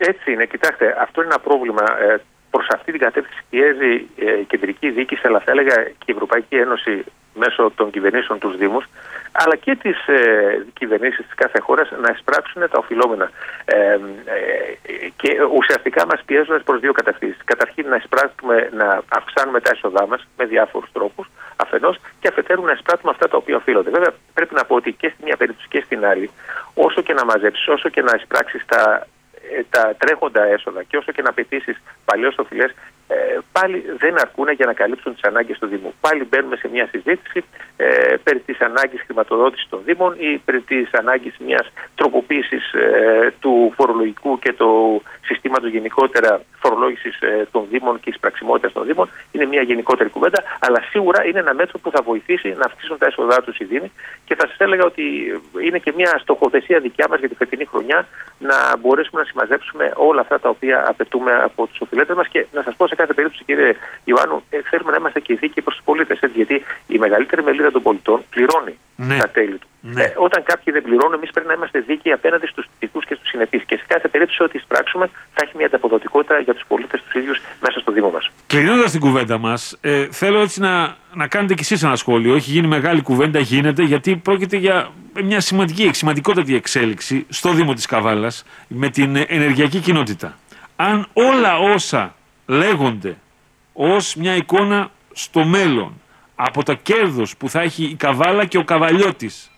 Έτσι είναι. Κοιτάξτε, αυτό είναι ένα πρόβλημα. Προς αυτή την κατεύθυνση πιέζει η κεντρική διοίκηση, αλλά θα έλεγα και η Ευρωπαϊκή Ένωση μέσω των κυβερνήσεων τους Δήμους, αλλά και τις κυβερνήσεις της κάθε χώρας να εισπράξουν τα οφειλόμενα. Και ουσιαστικά μας πιέζουν προς δύο κατευθύνσεις. Καταρχήν να αυξάνουμε τα έσοδά μας με διάφορους τρόπους, αφενός, και αφετέρου να εισπράττουμε αυτά τα οποία οφείλονται. Βέβαια, πρέπει να πω ότι και στην μία περίπτωση και στην άλλη, όσο και να μαζέψεις, όσο και να εισπράξεις τα τρέχοντα έσοδα και όσο και να απαιτήσεις παλιώς οφειλές, πάλι δεν αρκούν για να καλύψουν τις ανάγκες του Δήμου. Πάλι μπαίνουμε σε μια συζήτηση περί της ανάγκης χρηματοδότησης των Δήμων ή περί της ανάγκης μιας τροποποίησης του φορολογικού και του συστήματος γενικότερα φορολόγησης των Δήμων και της πραξιμότητας των Δήμων. Είναι μια γενικότερη κουβέντα, αλλά σίγουρα είναι ένα μέτρο που θα βοηθήσει να αυξήσουν τα έσοδά τους οι Δήμοι και θα σας έλεγα ότι είναι και μια στοχοθεσία δικιά μας για τη φετινή χρονιά να μπορέσουμε να συμμαζέψουμε όλα αυτά τα οποία απαιτούμε από τους οφειλέτες μας και να σας πω σε κάθε περίπτωση, κύριε Ιωάννου, θέλουμε να είμαστε και δίκαιοι προς τους πολίτες. Γιατί η μεγαλύτερη μερίδα των πολιτών πληρώνει τα τέλη του. Όταν κάποιοι δεν πληρώνουν, εμείς πρέπει να είμαστε δίκαιοι απέναντι στους τυπικούς και στους συνεπείς. Και σε κάθε περίπτωση, ό,τι εισπράξουμε θα έχει μια ανταποδοτικότητα για τους πολίτες τους ίδιους μέσα στο Δήμο μας. Κλείνοντας την κουβέντα μας, θέλω έτσι να κάνετε κι εσείς ένα σχόλιο. Έχει γίνει μεγάλη κουβέντα, γίνεται, γιατί πρόκειται για μια σημαντικότατη εξέλιξη στο Δήμο της Καβάλας με την ενεργειακή κοινότητα. Αν όλα όσα λέγονται ως μια εικόνα στο μέλλον από το κέρδος που θα έχει η Καβάλα και ο καβαλιώτης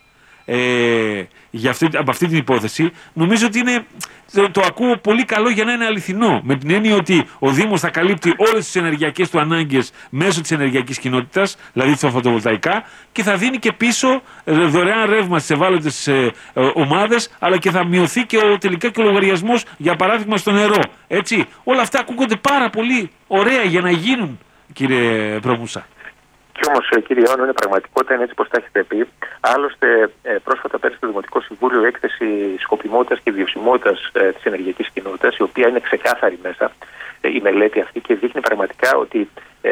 από αυτή την υπόθεση, νομίζω ότι είναι, το ακούω πολύ καλό για να είναι αληθινό. Με την έννοια ότι ο Δήμος θα καλύπτει όλες τις ενεργειακές του ανάγκες μέσω της ενεργειακής κοινότητας, δηλαδή στα φωτοβολταϊκά, και θα δίνει και πίσω δωρεάν ρεύμα στις ευάλωτες ομάδες, αλλά και θα μειωθεί και τελικά και ο λογαριασμός, για παράδειγμα, στο νερό. Έτσι. Όλα αυτά ακούγονται πάρα πολύ ωραία για να γίνουν, κύριε Προμούσα. Και όμως, κύριε Ιωάννου, είναι πραγματικότητα, είναι έτσι πως τα έχετε πει. Άλλωστε, πρόσφατα πέρασε στο Δημοτικό Συμβούλιο έκθεση σκοπιμότητας και βιωσιμότητας της ενεργειακής κοινότητας, η οποία είναι ξεκάθαρη μέσα, η μελέτη αυτή, και δείχνει πραγματικά ότι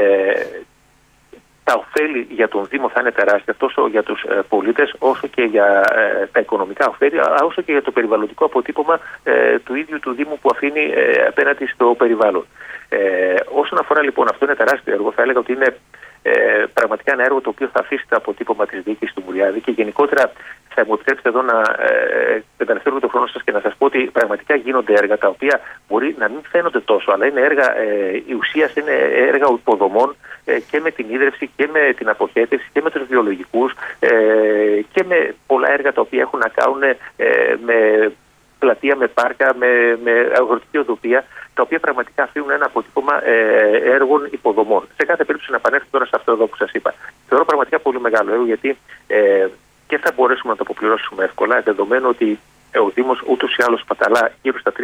τα ωφέλη για τον Δήμο θα είναι τεράστια, τόσο για τους πολίτες, όσο και για τα οικονομικά ωφέλη, όσο και για το περιβαλλοντικό αποτύπωμα του ίδιου του Δήμου που αφήνει απέναντι στο περιβάλλον. Όσον αφορά λοιπόν αυτό, είναι τεράστιο έργο. Θα έλεγα ότι είναι πραγματικά ένα έργο το οποίο θα αφήσει το αποτύπωμα της διοίκησης του Μουριάδη και γενικότερα θα μου επιτρέψετε εδώ να μεταναστεύω τον χρόνο σας και να σας πω ότι πραγματικά γίνονται έργα τα οποία μπορεί να μην φαίνονται τόσο, αλλά είναι έργα η ουσία, είναι έργα υποδομών και με την ίδρυυση και με την αποχέτευση και με τους βιολογικούς και με πολλά έργα τα οποία έχουν να κάνουν με πλατεία, με πάρκα, με αγροτική οδοπία, τα οποία πραγματικά αφήνουν ένα αποτύπωμα έργων υποδομών. Σε κάθε περίπτωση, να επανέλθω τώρα σε αυτό εδώ που σας είπα. Θεωρώ πραγματικά πολύ μεγάλο έργο, γιατί και θα μπορέσουμε να το αποπληρώσουμε εύκολα, δεδομένου ότι ο Δήμος ούτως ή άλλως σπαταλά γύρω στα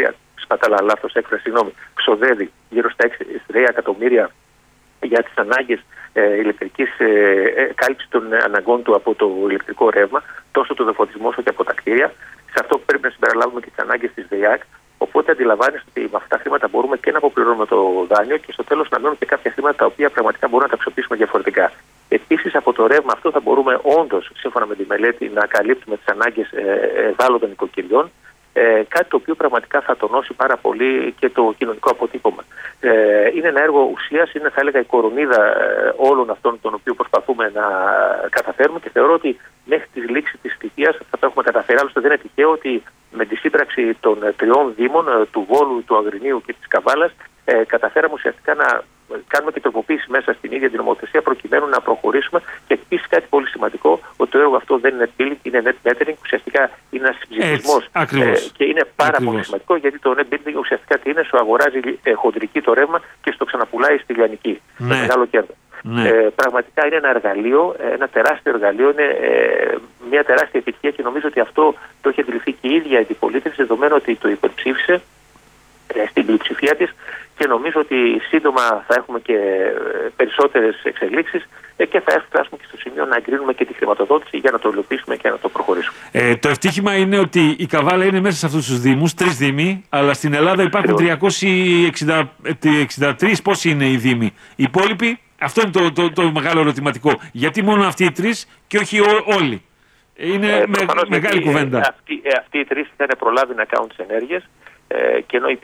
3, ξοδεύει γύρω στα 3 εκατομμύρια για τις ανάγκες ηλεκτρικής κάλυψης των αναγκών του από το ηλεκτρικό ρεύμα, τόσο το δεφωτισμό όσο και από τα κτίρια. Σε αυτό πρέπει να συμπεριλάβουμε και τις ανάγκες της ΔΕΙΑΚ. Οπότε αντιλαμβάνεστε ότι με αυτά τα χρήματα μπορούμε και να αποπληρώνουμε το δάνειο και στο τέλος να μένουν και κάποια χρήματα τα οποία πραγματικά μπορούμε να τα αξιοποιήσουμε διαφορετικά. Επίσης, από το ρεύμα αυτό θα μπορούμε όντως, σύμφωνα με τη μελέτη, να καλύπτουμε τις ανάγκες ευάλωτων οικοκυριών. Κάτι το οποίο πραγματικά θα τονώσει πάρα πολύ και το κοινωνικό αποτύπωμα. Είναι ένα έργο ουσίας, είναι θα έλεγα η κορονίδα όλων αυτών των οποίων προσπαθούμε να καταφέρουμε και θεωρώ ότι μέχρι τη λήξη της θητείας θα το έχουμε καταφέρει. Άλλωστε δεν είναι τυχαίο ότι με τη σύμπραξη των 3 Δήμων, του Βόλου, του Αγρινίου και της Καβάλας, καταφέραμε ουσιαστικά να κάνουμε και τροποποίηση μέσα στην ίδια την νομοθεσία προκειμένου να προχωρήσουμε. Και επίσης κάτι πολύ σημαντικό, ότι το έργο αυτό δεν είναι billing, είναι net metering, ουσιαστικά είναι ένας συμψηφισμός. Και είναι πάρα πολύ σημαντικό, γιατί το net billing ουσιαστικά τι είναι, σου αγοράζει χοντρική το ρεύμα και στο ξαναπουλάει στη λιανική. Με μεγάλο κέρδος. Πραγματικά είναι ένα εργαλείο, ένα τεράστιο εργαλείο, είναι μια τεράστια επιτυχία και νομίζω ότι αυτό το έχει αντιληφθεί και η ίδια η αντιπολίτευση, δεδομένου ότι το υπερψήφισε στην πλειοψηφία της και νομίζω ότι σύντομα θα έχουμε και περισσότερες εξελίξεις και θα φτάσουμε και στο σημείο να εγκρίνουμε και τη χρηματοδότηση για να το υλοποιήσουμε και να το προχωρήσουμε. Το ευτύχημα είναι ότι η Καβάλα είναι μέσα σε αυτούς τους δήμους, 3 δήμοι, αλλά στην Ελλάδα υπάρχουν 363 πόσοι είναι οι δήμοι. Οι υπόλοιποι, αυτό είναι το μεγάλο ερωτηματικό. Γιατί μόνο αυτοί οι 3 και όχι όλοι? Είναι μεγάλη κουβέντα. Αυτοί οι 3 είχαν προλάβει να κάνουν τις ενέργειες και ενώ